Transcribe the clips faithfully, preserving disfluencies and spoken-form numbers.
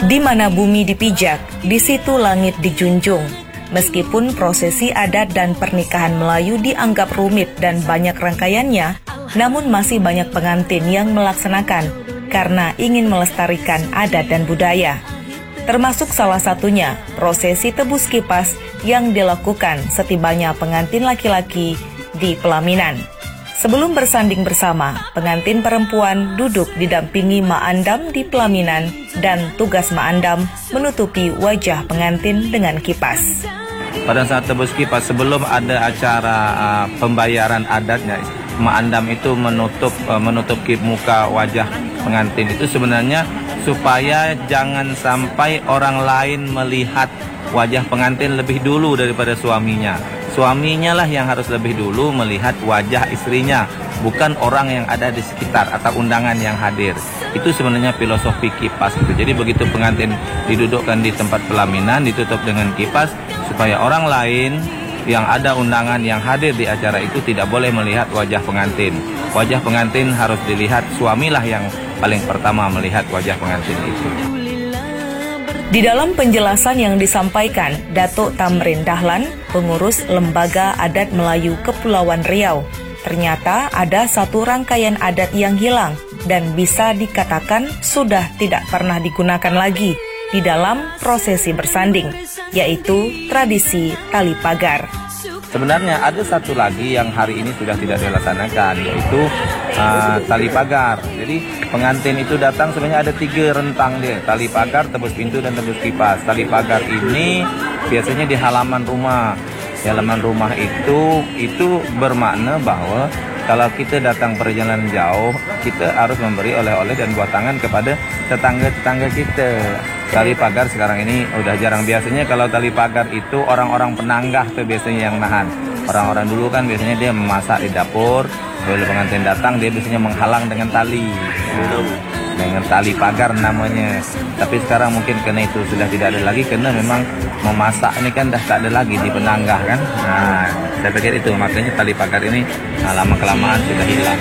Di mana bumi dipijak, di situ langit dijunjung. Meskipun prosesi adat dan pernikahan Melayu dianggap rumit dan banyak rangkaiannya, namun masih banyak pengantin yang melaksanakan karena ingin melestarikan adat dan budaya. Termasuk salah satunya prosesi tebus kipas yang dilakukan setibanya pengantin laki-laki di pelaminan. Sebelum bersanding bersama, pengantin perempuan duduk didampingi Mak Andam di pelaminan dan tugas Mak Andam menutupi wajah pengantin dengan kipas. Pada saat tebus kipas sebelum ada acara uh, pembayaran adatnya, Mak Andam itu menutup uh, menutup muka wajah pengantin itu sebenarnya supaya jangan sampai orang lain melihat wajah pengantin lebih dulu daripada suaminya. Suaminya lah yang harus lebih dulu melihat wajah istrinya, bukan orang yang ada di sekitar atau undangan yang hadir. Itu sebenarnya filosofi kipas itu. Jadi begitu pengantin didudukkan di tempat pelaminan, ditutup dengan kipas, supaya orang lain yang ada undangan yang hadir di acara itu tidak boleh melihat wajah pengantin. Wajah pengantin harus dilihat, suamilah yang paling pertama melihat wajah pengantin itu. Di dalam penjelasan yang disampaikan, Datuk Tamrin Dahlan, pengurus Lembaga Adat Melayu Kepulauan Riau, ternyata ada satu rangkaian adat yang hilang dan bisa dikatakan sudah tidak pernah digunakan lagi di dalam prosesi bersanding, yaitu tradisi tali pagar. Sebenarnya ada satu lagi yang hari ini sudah tidak dilaksanakan, yaitu uh, tali pagar. Jadi pengantin itu datang sebenarnya ada tiga rentang dia, tali pagar, tebus pintu, dan tebus kipas. Tali pagar ini biasanya di halaman rumah. Di halaman rumah itu itu bermakna bahwa kalau kita datang perjalanan jauh, kita harus memberi oleh-oleh dan buah tangan kepada tetangga-tetangga kita. Tali pagar sekarang ini udah jarang. Biasanya kalau tali pagar itu orang-orang penanggah tuh biasanya yang nahan. Orang-orang dulu kan biasanya dia memasak di dapur, lalu pengantin datang dia biasanya menghalang dengan tali. Nah, dengan tali pagar namanya. Tapi sekarang mungkin karena itu sudah tidak ada lagi, karena memang memasak ini kan dah tak ada lagi di penanggah kan. Nah, saya pikir itu makanya tali pagar ini nah, lama-kelamaan sudah hilang.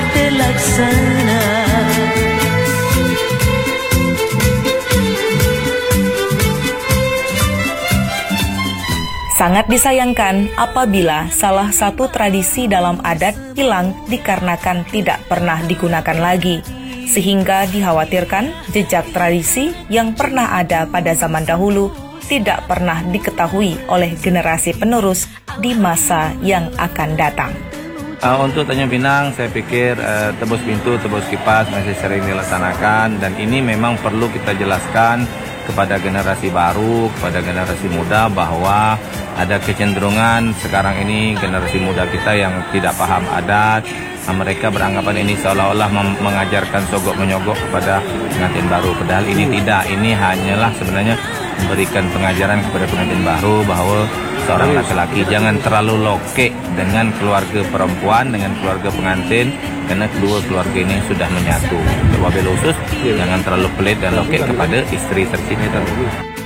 Sangat disayangkan apabila salah satu tradisi dalam adat hilang dikarenakan tidak pernah digunakan lagi, sehingga dikhawatirkan jejak tradisi yang pernah ada pada zaman dahulu tidak pernah diketahui oleh generasi penerus di masa yang akan datang. Uh, untuk Tanjung Pinang, saya pikir uh, tebus pintu, tebus kipas masih sering dilaksanakan, dan ini memang perlu kita jelaskan kepada generasi baru, kepada generasi muda bahwa ada kecenderungan sekarang ini generasi muda kita yang tidak paham adat, mereka beranggapan ini seolah-olah mengajarkan sogok menyogok kepada pengantin baru. Padahal ini tidak, ini hanyalah sebenarnya memberikan pengajaran kepada pengantin baru bahwa seorang laki-laki jangan terlalu lokek dengan keluarga perempuan, dengan keluarga pengantin, karena kedua keluarga ini sudah menyatu. Wabil khusus, jangan terlalu pelit dan lokek kepada istri tercinta.